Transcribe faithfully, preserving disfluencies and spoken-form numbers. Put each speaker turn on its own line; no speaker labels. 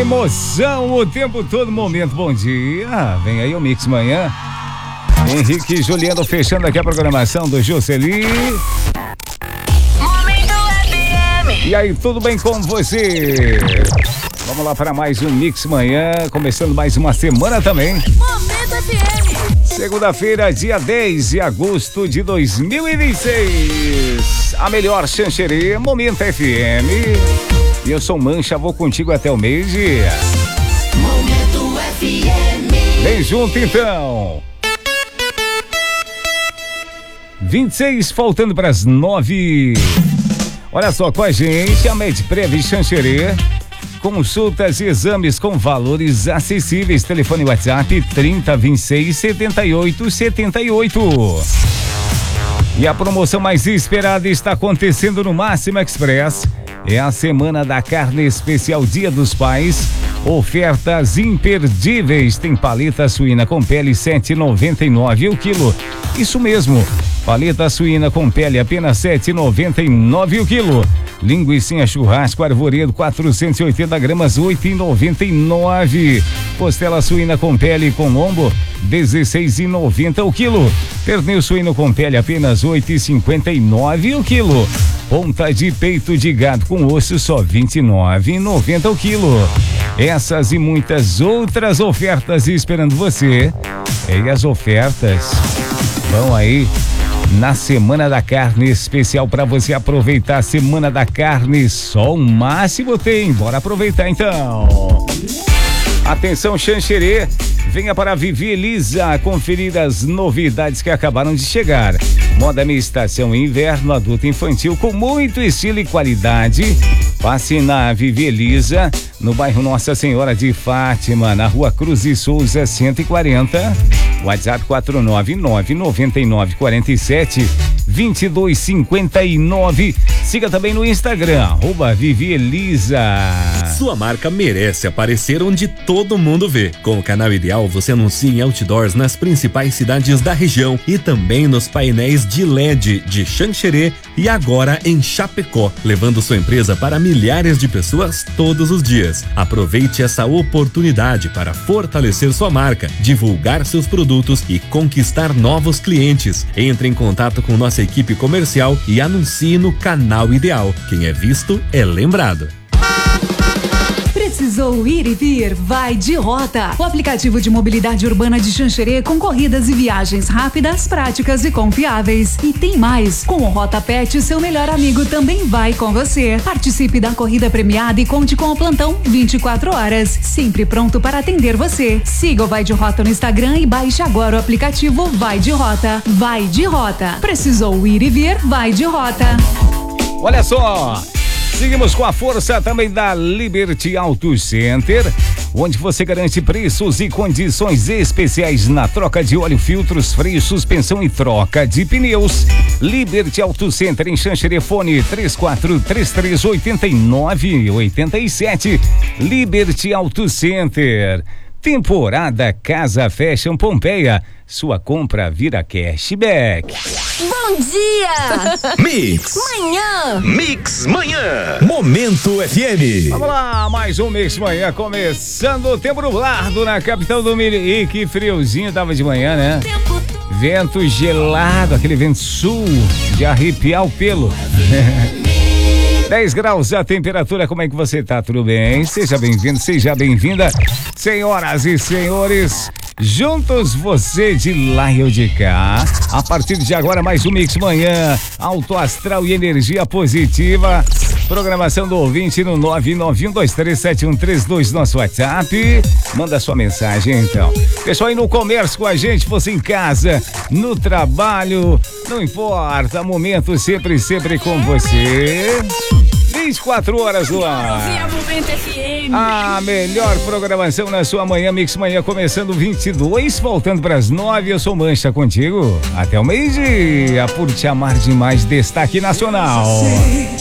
Emoção o tempo todo, momento. Bom dia, vem aí o Mix Manhã. Henrique e Juliano fechando aqui a programação do Jocely.
Momento F M.
E aí, tudo bem com você? Vamos lá para mais um Mix Manhã, começando mais uma semana também.
Momento F M.
Segunda-feira, dia dez de agosto de dois mil e vinte e seis. A melhor Xanxerê, Momento F M. E eu sou Mancha, vou contigo até o meio-dia.
Momento F M.
Vem junto então. vinte e seis, faltando para as nove. Olha só, com a gente, a Medprev Xanxerê. Consultas e exames com valores acessíveis. Telefone WhatsApp trinta, vinte e seis, setenta e oito, setenta e oito. E a promoção mais esperada está acontecendo no Máxima Express. É a Semana da Carne Especial Dia dos Pais. Ofertas imperdíveis. Tem paleta suína com pele sete reais e noventa e nove centavos o quilo. Isso mesmo. Paleta suína com pele apenas sete reais e noventa e nove centavos o quilo. Linguiça churrasco arvoredo quatrocentos e oitenta gramas, oito reais e noventa e nove centavos. Costela suína com pele com lombo, dezesseis reais e noventa centavos o quilo. Pernil suíno com pele apenas oito reais e cinquenta e nove centavos o quilo. Ponta de peito de gado com osso só vinte e nove reais e noventa centavos o quilo. Essas e muitas outras ofertas esperando você. E as ofertas vão aí na Semana da Carne Especial para você aproveitar a Semana da Carne. Só o máximo tem. Bora aproveitar então. Atenção, Xanxerê, venha para a Vivi Elisa conferir as novidades que acabaram de chegar. Moda minha estação inverno, adulto infantil com muito estilo e qualidade. Passe na Vivi Elisa, no bairro Nossa Senhora de Fátima, na rua Cruz e Souza cento e quarenta. WhatsApp quatro nove nove, nove nove quatro sete, dois dois cinco nove. Siga também no Instagram, arroba Vivi Elisa.
Sua marca merece aparecer onde todo mundo vê. Com o canal Ideal, você anuncia em outdoors nas principais cidades da região e também nos painéis de L E D de Xanxerê e agora em Chapecó, levando sua empresa para milhares de pessoas todos os dias. Aproveite essa oportunidade para fortalecer sua marca, divulgar seus produtos e conquistar novos clientes. Entre em contato com nossa equipe comercial e anuncie no canal Ideal. Quem é visto é lembrado.
Precisou ir e vir? Vai de Rota. O aplicativo de mobilidade urbana de Xanxerê com corridas e viagens rápidas, práticas e confiáveis. E tem mais. Com o Rota Pet, seu melhor amigo também vai com você. Participe da corrida premiada e conte com o plantão vinte e quatro horas. Sempre pronto para atender você. Siga o Vai de Rota no Instagram e baixe agora o aplicativo Vai de Rota. Vai de Rota. Precisou ir e vir? Vai de Rota.
Olha só. Seguimos com a força também da Liberty Auto Center, onde você garante preços e condições especiais na troca de óleo, filtros, freios, suspensão e troca de pneus. Liberty Auto Center em Xanxerê, fone três quatro três três, oito nove oito sete. Liberty Auto Center. Temporada Casa Fashion Pompeia. Sua compra vira cashback.
Bom dia!
Mix
Manhã!
Mix Manhã. Momento F M.
Vamos lá, mais um Mix Manhã, começando o tempo nublado na capital do Miri. E que friozinho tava de manhã, né? Vento gelado, aquele vento sul de arrepiar o pelo. dez graus a temperatura, como é que você tá? Tudo bem? Seja bem-vindo, seja bem-vinda. Senhoras e senhores, juntos você de lá e eu de cá. A partir de agora, mais um Mix Manhã, alto astral e energia positiva. Programação do ouvinte no nove nove um dois três sete um três dois, nosso WhatsApp. Manda sua mensagem então. Pessoal aí no comércio com a gente, você em casa, no trabalho, não importa, momento sempre, sempre com você. vinte e quatro horas no ar. A melhor programação na sua manhã, Mix Manhã, começando vinte e dois, voltando para as nove. Eu sou Mancha contigo até o meio-dia, por te amar demais. Destaque nacional.